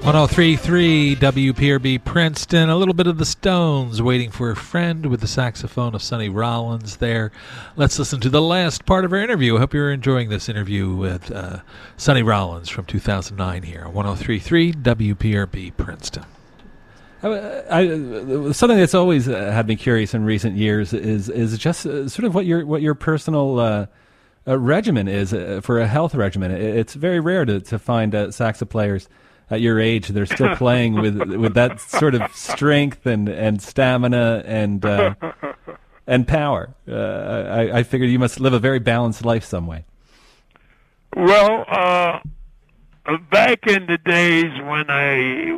103.3 WPRB Princeton. A little bit of the Stones, Waiting for a Friend, with the saxophone of Sonny Rollins there. Let's listen to the last part of our interview. I hope you're enjoying this interview with Sonny Rollins from 2009 here on 103.3 WPRB Princeton. Something that's always had me curious in recent years is just sort of what your personal regimen is for a health regimen. It's very rare to find saxo players at your age they're still playing with that sort of strength and stamina and power. I figured you must live a very balanced life some way. Well, back in the days when I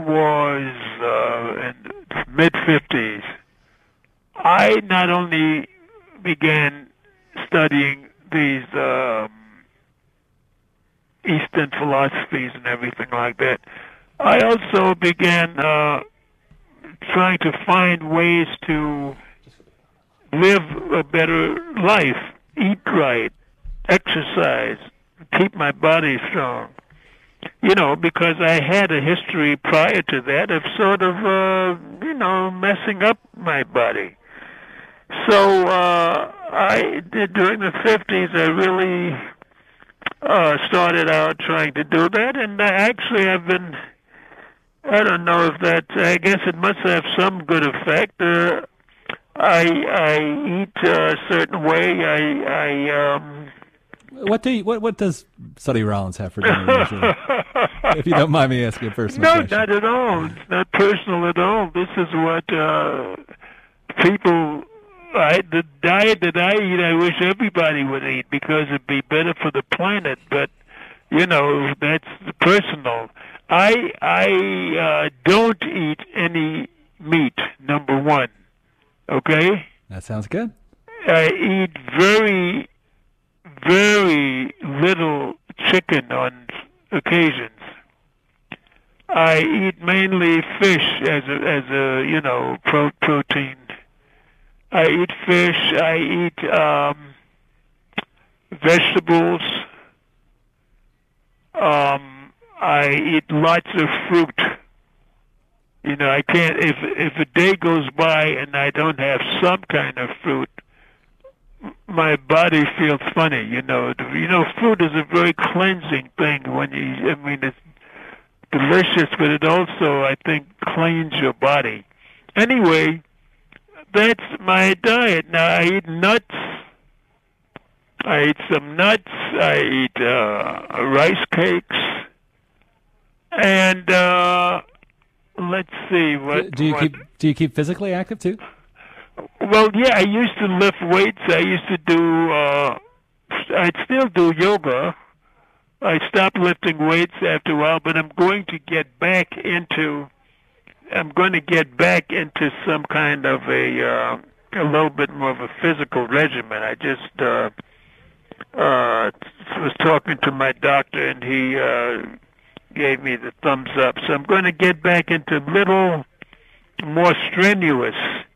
was in mid-50s, I not only began studying these Eastern philosophies and everything like that, I also began trying to find ways to live a better life, eat right, exercise, keep my body strong. You know, because I had a history prior to that of sort of, messing up my body. So during the 50s, I really started out trying to do that, and actually I've been, I don't know if that, I guess it must have some good effect. I eat a certain way. What does Sonny Rollins have for dinner usually? If you don't mind me asking a personal question. No, not at all. It's not personal at all. This is what people, the diet that I eat, I wish everybody would eat because it'd be better for the planet. But, that's personal. I don't eat any meat, number one. Okay? That sounds good. I eat very, very little chicken on occasions. I eat mainly fish as a protein. I eat fish. I eat vegetables. I eat lots of fruit. I can't, if a day goes by and I don't have some kind of fruit, my body feels funny. Fruit is a very cleansing thing it's delicious, but it also, I think, cleans your body. Anyway, that's my diet. Now, I eat nuts. I eat some nuts. I eat rice cakes. And let's see. Do you keep physically active, too? Well, yeah, I used to lift weights. I used to do, I still do yoga. I stopped lifting weights after a while, but I'm going to get back into some kind of a little bit more of a physical regimen. I just was talking to my doctor, and he gave me the thumbs up. So I'm going to get back into a little more strenuous,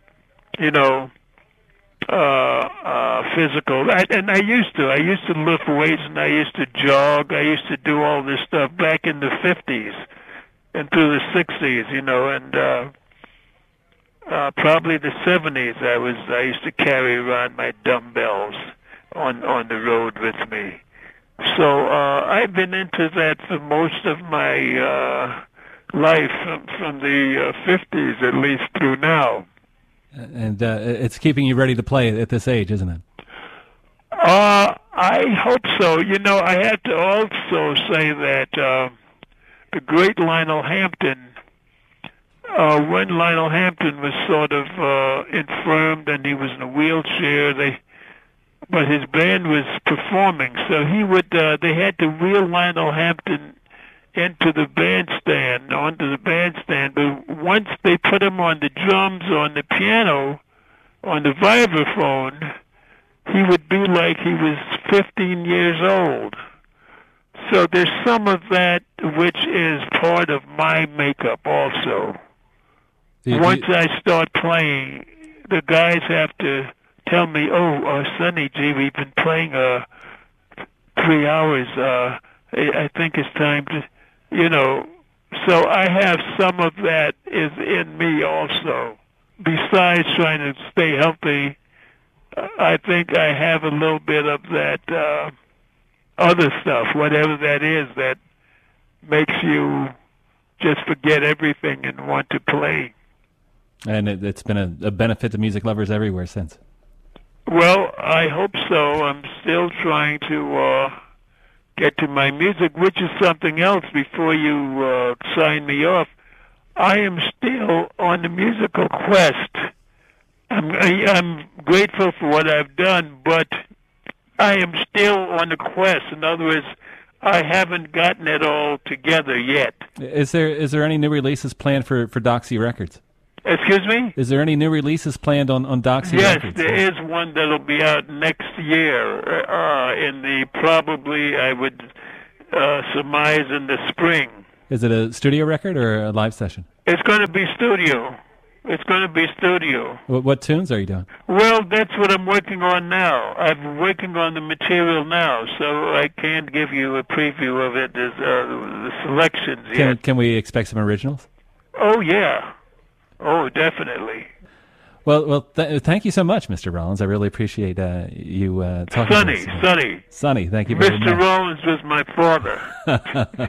physical. I used to lift weights, and I used to jog. I used to do all this stuff back in the 50s and through the 60s, and probably the 70s. I used to carry around my dumbbells on the road with me. So I've been into that for most of my life, from the 50s at least through now. And it's keeping you ready to play at this age, isn't it? I hope so. I have to also say that the great Lionel Hampton, when Lionel Hampton was sort of infirmed and he was in a wheelchair, but his band was performing, so they had to wheel Lionel Hampton onto the bandstand, but once they put him on the drums, on the piano, on the vibraphone, he would be like he was 15 years old. So there's some of that which is part of my makeup also. Once I start playing, the guys have to tell me, Sonny, gee, we've been playing 3 hours. I think it's time to, So I have some of that is in me also. Besides trying to stay healthy, I think I have a little bit of that other stuff, whatever that is, that makes you just forget everything and want to play. And it's been a benefit to music lovers everywhere since. Well, I hope so. I'm still trying to get to my music, which is something else before you sign me off. I am still on the musical quest. I'm grateful for what I've done, but I am still on the quest. In other words, I haven't gotten it all together yet. Is there any new releases planned for Doxy Records? Excuse me? Is there any new releases planned on Doxy Records? Yes, there is one that'll be out next year, in the, probably, I would surmise, in the spring. Is it a studio record or a live session? It's going to be studio. It's going to be studio. What tunes are you doing? Well, that's what I'm working on now. I'm working on the material now, so I can't give you a preview of it as the selections yet. Can we expect some originals? Oh, yeah. Oh, definitely. Well, thank you so much, Mr. Rollins. I really appreciate you talking to us. Sonny, thank you very much. Mr. Rollins was my father.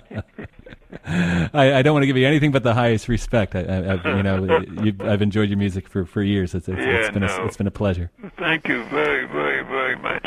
I don't want to give you anything but the highest respect. I've enjoyed your music for years. It's been a pleasure. Thank you very, very, very much.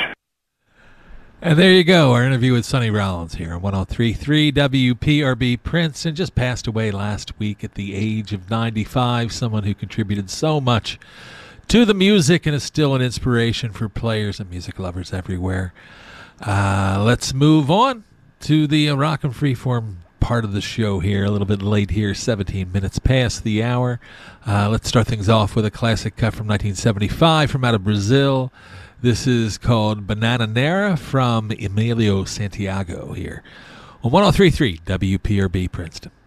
And there you go, our interview with Sonny Rollins here on 103.3 WPRB. Princeton just passed away last week at the age of 95, someone who contributed so much to the music and is still an inspiration for players and music lovers everywhere. Let's move on to the rock and freeform part of the show here, a little bit late here, 17 minutes past the hour. Let's start things off with a classic cut from 1975 from out of Brazil. This is called Bananera from Emilio Santiago here on 103.3 WPRB Princeton.